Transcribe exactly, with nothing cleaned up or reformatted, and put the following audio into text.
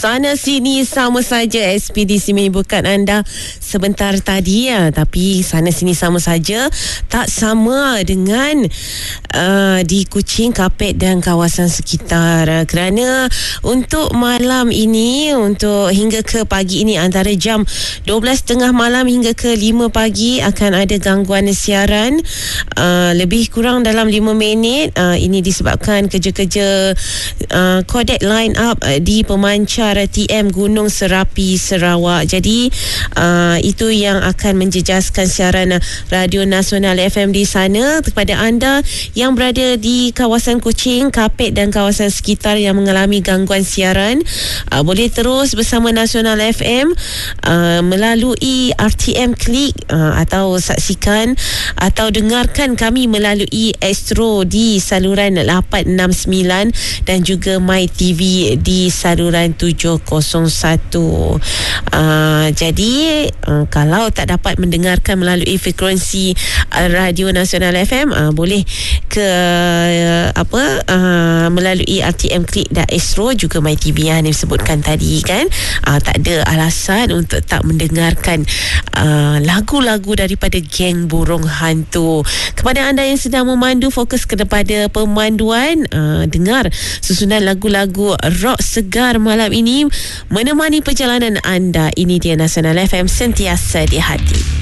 Sana sini sama saja. Ekspedisi menyibukkan anda sebentar tadi ya, tapi sana sini sama saja tak sama dengan uh, di Kuching, Kapit dan kawasan sekitar, uh, kerana untuk malam ini, untuk hingga ke pagi ini, antara jam dua belas tiga puluh malam hingga ke lima pagi akan ada gangguan siaran uh, lebih kurang dalam lima minit. Uh, ini disebabkan kerja-kerja uh, kodek line up uh, di pemancar T M Gunung Serapi, Sarawak. Jadi uh, itu yang akan menjejaskan siaran uh, Radio Nasional F M di sana. Kepada anda yang berada di kawasan Kuching, Kapit dan kawasan sekitar yang mengalami gangguan siaran, uh, boleh terus bersama Nasional F M uh, melalui R T M Klik, uh, atau saksikan atau dengarkan kami melalui Astro di saluran lapan enam sembilan dan juga My T V di saluran tujuh kosong satu. Uh, jadi uh, kalau tak dapat mendengarkan melalui frekuensi uh, Radio Nasional F M, uh, boleh ke uh, apa uh, melalui R T M Klik dan Astro, juga My T V yang disebutkan tadi kan. Uh, tak ada alasan untuk tak mendengarkan uh, lagu-lagu daripada geng burung hantu. Kepada anda yang sedang memandu, fokus kepada pemanduan, uh, dengar susunan lagu-lagu rock segar malam ini menemani perjalanan anda. Ini dia Nasional F M, sentiasa di hati.